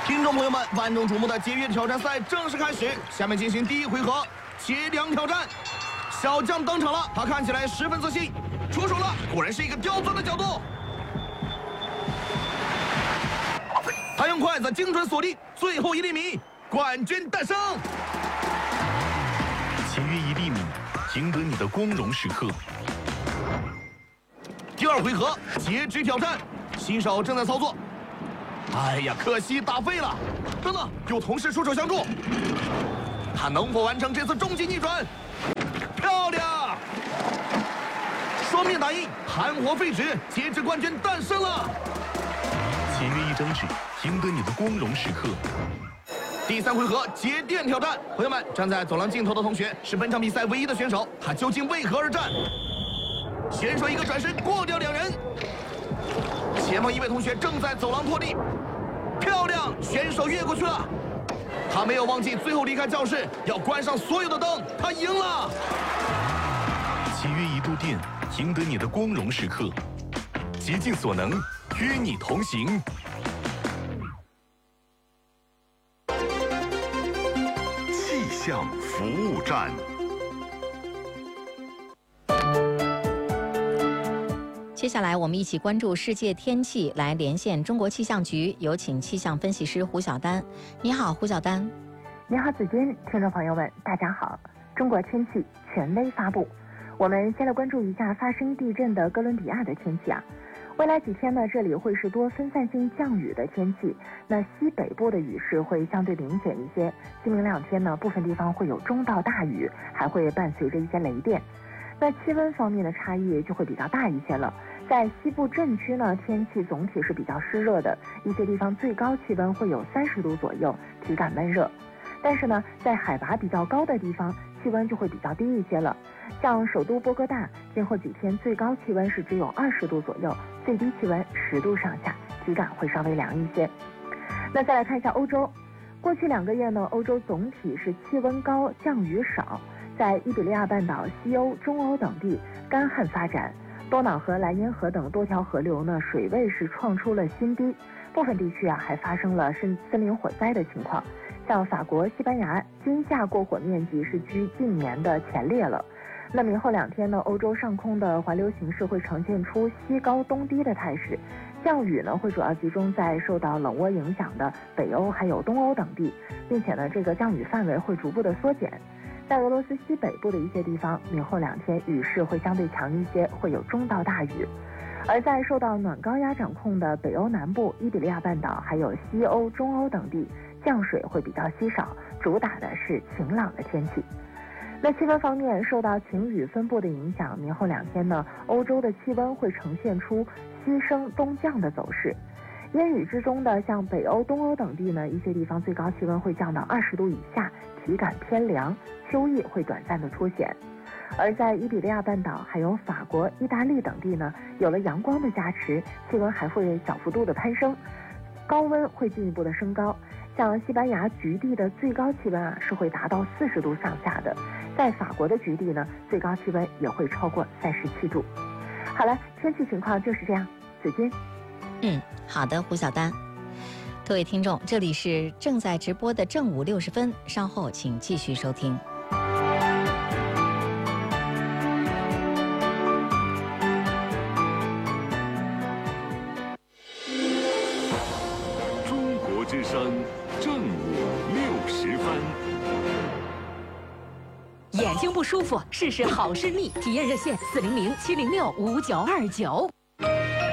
听众朋友们，万众瞩目的节约挑战赛正式开始，下面进行第一回合切梁挑战。小将登场了，他看起来十分自信，出手了，果然是一个刁钻的角度。他用筷子精准锁定最后1厘米，冠军诞生。 节约1厘米，赢得你的光荣时刻。 第二回合截肢挑战，新手正在操作。哎呀，可惜打废了。等等，有同事出手相助，他能否完成这次终极逆转？漂亮！双面打印，含活废纸，截肢冠军诞生了。 节约1张纸，赢得你的光荣时刻。 第3回合节电挑战，朋友们，站在走廊尽头的同学是本场比赛唯一的选手，他究竟为何而战？选手一个转身过掉2人，前方一位同学正在走廊拖地，漂亮，选手越过去了。他没有忘记最后离开教室要关上所有的灯，他赢了。 节约1度电，赢得你的光荣时刻。竭尽所能，与你同行。 气象服务站。 接下来我们一起关注世界天气，来连线中国气象局，有请气象分析师胡晓丹。你好，胡晓丹。 你好，子君，听众朋友们，大家好。中国天气权威发布，我们先来关注一下发生地震的哥伦比亚的天气啊。未来几天呢，这里会是多分散性降雨的天气，那西北部的雨势会相对明显一些。今明2天呢，部分地方会有中到大雨，还会伴随着一些雷电。那气温方面的差异就会比较大一些了。在西部镇区呢，天气总体是比较湿热的，一些地方最高气温会有30度左右，体感闷热。但是呢，在海拔比较高的地方，气温就会比较低一些了。像首都波哥大，今后几天最高气温是只有20度左右，最低气温10度上下，体感会稍微凉一些。那再来看一下欧洲，过去2个月呢，欧洲总体是气温高，降雨少，在伊比利亚半岛、西欧、中欧等地干旱发展。多瑙河、莱茵河等多条河流呢，水位是创出了新低，部分地区啊还发生了森林火灾的情况。像法国、西班牙，今夏过火面积是居近年的前列了。那明后2天呢，欧洲上空的环流形势会呈现出西高东低的态势，降雨呢会主要集中在受到冷涡影响的北欧还有东欧等地，并且呢这个降雨范围会逐步的缩减。在俄罗斯西北部的一些地方，明后2天雨势会相对强一些，会有中到大雨。而在受到暖高压掌控的北欧南部、伊比利亚半岛还有西欧、中欧等地，降水会比较稀少，主打的是晴朗的天气。那气温方面，受到晴雨分布的影响，明后2天呢，欧洲的气温会呈现出西升东降的走势。阴雨之中的像北欧、东欧等地呢，一些地方最高气温会降到20度以下，体感偏凉，秋意会短暂的出现。而在伊比利亚半岛还有法国、意大利等地呢，有了阳光的加持，气温还会小幅度的攀升，高温会进一步的升高。像西班牙局地的最高气温啊是会达到40度上下的，在法国的局地呢，最高气温也会超过37度。好了，天气情况就是这样，子君。 好的，胡晓丹。各位听众，这里是正在直播的正午60分，稍后请继续收听。 中国之声，正午60分。 眼睛不舒服，试试好视力，体验热线400-706-5929。